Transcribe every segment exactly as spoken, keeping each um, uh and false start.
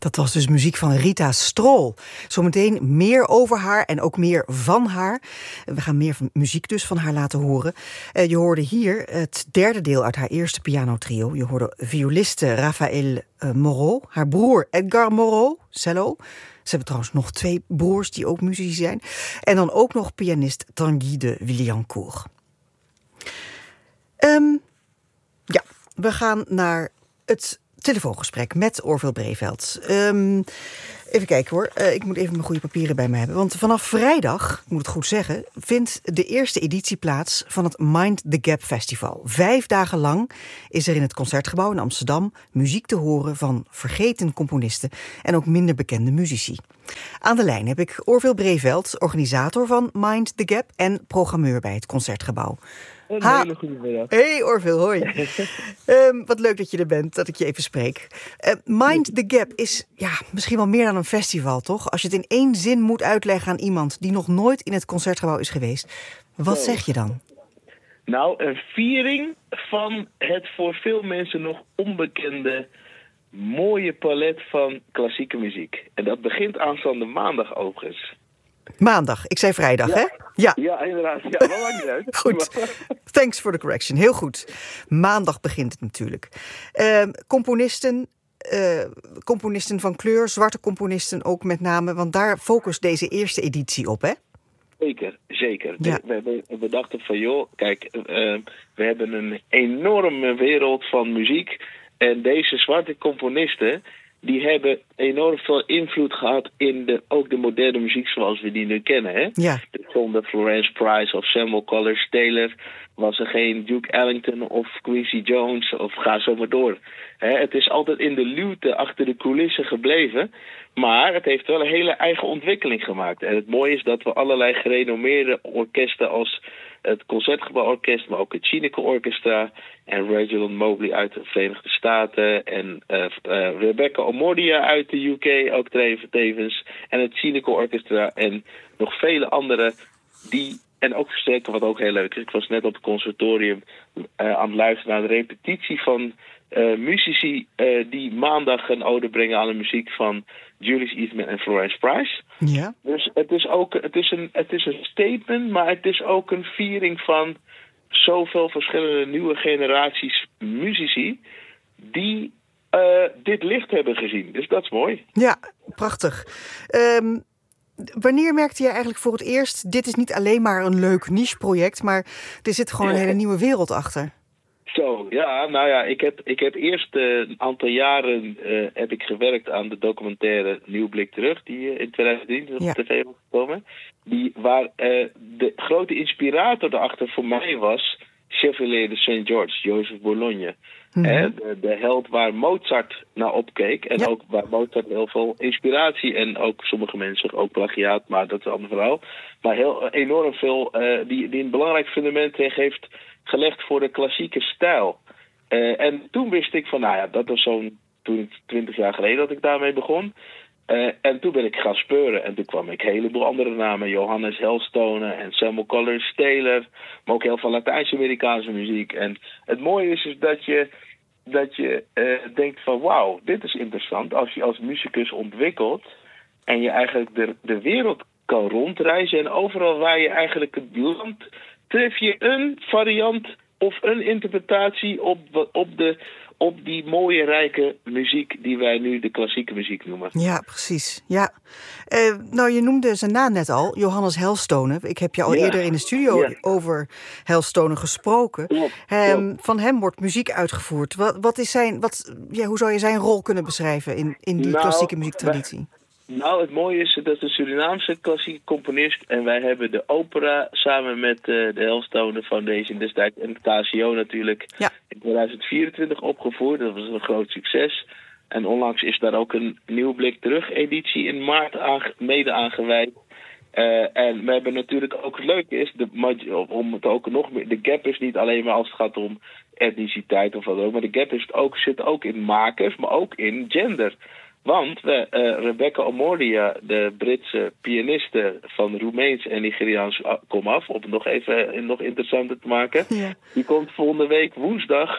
Dat was dus muziek van Rita Strol. Zometeen meer over haar en ook meer van haar. We gaan meer van muziek dus van haar laten horen. Uh, je hoorde hier het derde deel uit haar eerste pianotrio. Je hoorde violiste Raphaël uh, Moreau, haar broer Edgar Moreau, cello. Ze hebben trouwens nog twee broers die ook muzici zijn. En dan ook nog pianist Tanguy de Villancourt. Um, ja, we gaan naar het telefoongesprek met Orville Breveld. Um, even kijken hoor. Uh, ik moet even mijn goede papieren bij me hebben. Want vanaf vrijdag, ik moet het goed zeggen, vindt de eerste editie plaats van het Mind the Gap Festival. Vijf dagen lang is er in het Concertgebouw in Amsterdam muziek te horen van vergeten componisten en ook minder bekende muzici. Aan de lijn heb ik Orville Breveld, organisator van Mind the Gap en programmeur bij het Concertgebouw. Een ha- hele goede middag. Hey Orville, hoi. um, wat leuk dat je er bent, dat ik je even spreek. Uh, Mind the Gap is ja, misschien wel meer dan een festival, toch? Als je het in één zin moet uitleggen aan iemand die nog nooit in het Concertgebouw is geweest. Wat Zo. zeg je dan? Nou, een viering van het voor veel mensen nog onbekende mooie palet van klassieke muziek. En dat begint aanstaande maandag overigens. Maandag, ik zei vrijdag, Ja. hè? Ja. Ja, inderdaad. Ja, dat maakt niet uit. Goed. Thanks for the correction. Heel goed. Maandag begint het natuurlijk. Uh, componisten, uh, componisten van kleur, zwarte componisten ook met name, want daar focust deze eerste editie op, hè? Zeker, zeker. Ja. We, we, we dachten van, joh, kijk, uh, we hebben een enorme wereld van muziek. En deze zwarte componisten, die hebben enorm veel invloed gehad in de, ook de moderne muziek zoals we die nu kennen. Hè? Ja. Zonder Florence Price of Samuel Colliers Taylor was er geen Duke Ellington of Quincy Jones of ga zo maar door. Hè, het is altijd in de luwte achter de coulissen gebleven, maar het heeft wel een hele eigen ontwikkeling gemaakt. En het mooie is dat we allerlei gerenommeerde orkesten als het Concertgebouworkest, maar ook het Chineke Orchestra en Reginald Mobley uit de Verenigde Staten en uh, uh, Rebecca Omordia uit de U K, ook tevens, en het Chineke Orchestra en nog vele andere die, en ook versterken wat ook heel leuk is. Ik was net op het conservatorium uh, aan het luisteren naar de repetitie van uh, muzici uh, die maandag een ode brengen aan de muziek van Julius Eastman en Florence Price. Ja. Dus het is ook het is een, het is een statement, maar het is ook een viering van zoveel verschillende nieuwe generaties muzici die uh, dit licht hebben gezien. Dus dat is mooi. Ja, prachtig. Um, wanneer merkte je eigenlijk voor het eerst, dit is niet alleen maar een leuk niche-project, maar er zit gewoon een hele nieuwe wereld achter? Zo, ja, nou ja, ik heb, ik heb eerst uh, een aantal jaren uh, heb ik gewerkt aan de documentaire Nieuw Blik Terug, die uh, in tweeduizend drie op ja. tv was gekomen. Die, waar uh, de grote inspirator daarachter voor mij was Chevalier de Saint George, Jozef Boulogne. Mm-hmm. Hè, de, de held waar Mozart naar opkeek. En ja. ook waar Mozart heel veel inspiratie en ook sommige mensen ook plagiaat, maar dat is een ander verhaal. Maar heel enorm veel, uh, die, die een belangrijk fundament heeft gelegd voor de klassieke stijl. Uh, en toen wist ik van, nou ja, dat was zo'n twintig jaar geleden dat ik daarmee begon. Uh, en toen ben ik gaan speuren. En toen kwam ik een heleboel andere namen. Johannes Helstonen en Samuel Colliers Taylor. Maar ook heel veel Latijns-Amerikaanse muziek. En het mooie is, is dat je, dat je uh, denkt van wauw, dit is interessant. Als je als muzikus ontwikkelt en je eigenlijk de, de wereld kan rondreizen. En overal waar je eigenlijk het land, tref je een variant of een interpretatie op, op de... op die mooie, rijke muziek die wij nu de klassieke muziek noemen. Ja, precies. Ja. Uh, nou, je noemde zijn naam net al, Johannes Helstonen. Ik heb je al ja. eerder in de studio ja. over Helstonen gesproken. Ja. Um, ja. Van hem wordt muziek uitgevoerd. Wat, wat is zijn, wat, ja, hoe zou je zijn rol kunnen beschrijven in, in die nou, klassieke muziektraditie? Nou, het mooie is dat een Surinaamse klassieke componist en wij hebben de opera samen met uh, de Helstonen Foundation destijds en K C O natuurlijk ja. in tweeduizend vierentwintig opgevoerd. Dat was een groot succes. En onlangs is daar ook een Nieuw Blik Terug editie in maart aange- mede aangeweid. Uh, en we hebben natuurlijk ook het leuke is, de, om het ook nog meer, de gap is niet alleen maar als het gaat om etniciteit of wat ook, maar de gap is het ook, zit ook in makers, maar ook in gender. Want we, uh, Rebecca Omordia, de Britse pianiste van Roemeens en Nigeriaans komaf, om het nog even nog interessanter te maken. Ja. Die komt volgende week woensdag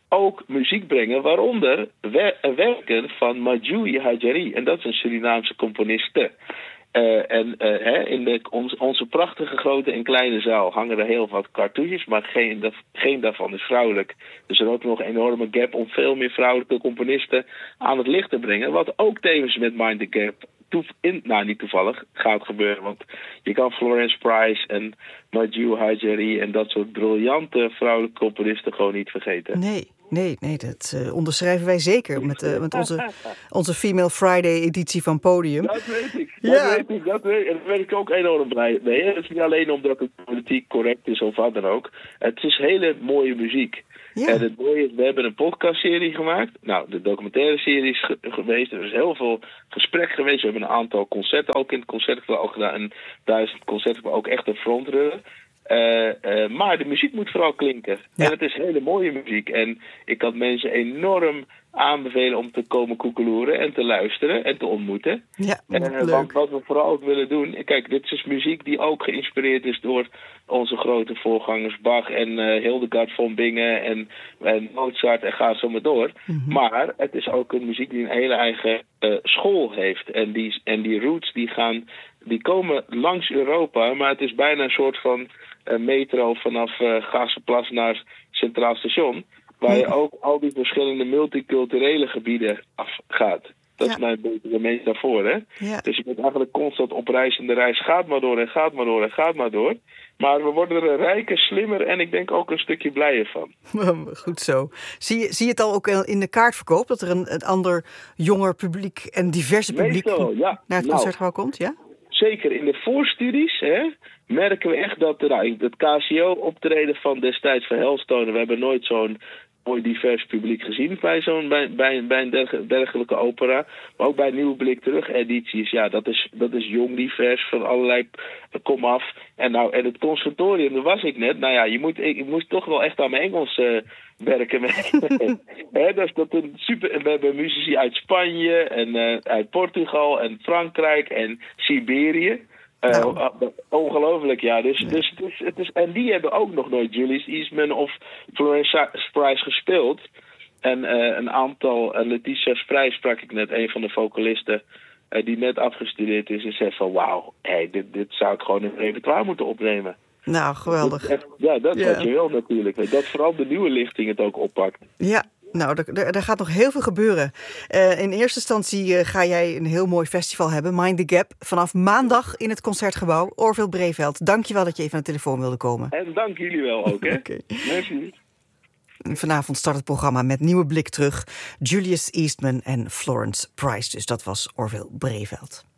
ook muziek brengen, waaronder wer- werken van Madjoui Hajari. En dat is een Surinaamse componiste. Uh, en uh, hè, in de, ons, onze prachtige grote en kleine zaal hangen er heel wat cartouches, maar geen, dat, geen daarvan is vrouwelijk. Dus er is ook nog een enorme gap om veel meer vrouwelijke componisten aan het licht te brengen. Wat ook tevens met Mind the Gap, toef, in, nou niet toevallig, gaat gebeuren. Want je kan Florence Price en Madjoui Hajari en dat soort briljante vrouwelijke componisten gewoon niet vergeten. Nee. Nee, nee, dat uh, onderschrijven wij zeker met, uh, met onze, onze Female Friday-editie van Podium. Dat weet ik, dat ja. weet ik, dat weet ik. En daar ben ik ook enorm blij mee. Het is niet alleen omdat het politiek correct is of wat dan ook. Het is hele mooie muziek. Ja. En het mooie is, we hebben een podcastserie gemaakt. Nou, de documentaire serie is ge- geweest. Er is heel veel gesprek geweest. We hebben een aantal concerten ook in het concertgebouw gedaan. En daar is het concertgebouw ook echt een frontrunner. Uh, uh, maar de muziek moet vooral klinken. Ja. En het is hele mooie muziek. En ik kan mensen enorm aanbevelen om te komen koekeloeren en te luisteren en te ontmoeten. Ja, uh, want wat we vooral ook willen doen... Kijk, dit is muziek die ook geïnspireerd is door onze grote voorgangers Bach en uh, Hildegard von Bingen en, en Mozart en ga zo maar door. Mm-hmm. Maar het is ook een muziek die een hele eigen uh, school heeft. En die, en die roots die gaan... Die komen langs Europa, maar het is bijna een soort van uh, metro vanaf uh, Gassenplas naar Centraal Station. Waar je ook al die verschillende multiculturele gebieden afgaat. Dat ja. is mijn beetje metafoor, hè? Ja. Dus je bent eigenlijk constant op reis en de reis gaat maar door en gaat maar door en gaat maar door. Maar we worden er rijker, slimmer en ik denk ook een stukje blijer van. Goed zo. Zie je, zie je het al ook in de kaartverkoop? Dat er een, een ander jonger publiek en diverse publiek Meestal, ja. naar het concertgebouw nou, komt? Ja? Zeker in de voorstudies hè, merken we echt dat nou, het K C O-optreden van destijds van Hellstoner, we hebben nooit zo'n mooi divers publiek gezien bij, zo'n, bij, bij, bij een dergelijke opera. Maar ook bij Nieuwe Blik Terug edities. Ja, dat is, dat is jong divers van allerlei komaf. En nou, en het conservatorium, daar was ik net. Nou ja, je moet, ik, ik moest toch wel echt aan mijn Engels uh, werken. He, dat is dat een super, we hebben muzici uit Spanje en uh, uit Portugal en Frankrijk en Siberië. Uh, nou. Ongelooflijk, ja. Dus, ja. Dus, dus het is, en die hebben ook nog nooit Julius Eastman of Florence Price gespeeld. En uh, een aantal, uh, Letitia Sprij sprak ik net, een van de vocalisten uh, die net afgestudeerd is en zegt van wauw, hey, dit, dit zou ik gewoon in het repertoire moeten opnemen. Nou, geweldig. Dat, ja, dat is ja. wat je wil natuurlijk. Dat vooral de nieuwe lichting het ook oppakt. Ja. Nou, er, er gaat nog heel veel gebeuren. Uh, in eerste instantie uh, ga jij een heel mooi festival hebben, Mind the Gap, vanaf maandag in het Concertgebouw. Orville Breveld, dank je wel dat je even aan de telefoon wilde komen. En dank jullie wel ook, hè. Okay. Merci. Vanavond start het programma met Nieuwe Blik Terug. Julius Eastman en Florence Price. Dus dat was Orville Breveld.